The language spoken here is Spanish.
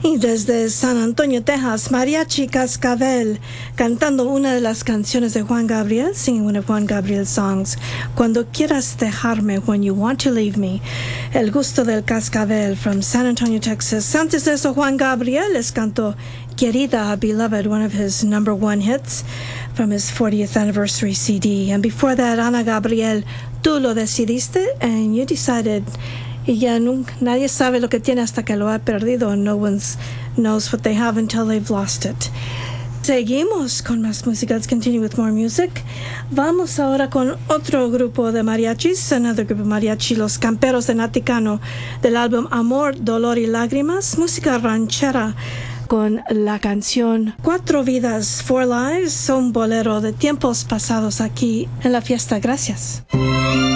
Y desde San Antonio, Texas, Mariachi Cascabel, cantando una de las canciones de Juan Gabriel, singing one of Juan Gabriel's songs, Cuando quieras dejarme, When you want to leave me. El gusto del Cascabel from San Antonio, Texas. Antes de eso, Juan Gabriel les cantó Querida, Beloved, one of his number one hits from his 40th anniversary CD. And before that, Ana Gabriel, Tú lo decidiste, and you decided. Y ya nadie sabe lo que tiene hasta que lo ha perdido. No one knows what they have until they've lost it. Seguimos con más música. Let's continue with more music. Vamos ahora con otro grupo de mariachis, another group of mariachi, Los Camperos de Naticano, del álbum Amor, Dolor y Lágrimas, música ranchera, con la canción Cuatro Vidas, Four Lives, un bolero de tiempos pasados aquí en la fiesta. Gracias.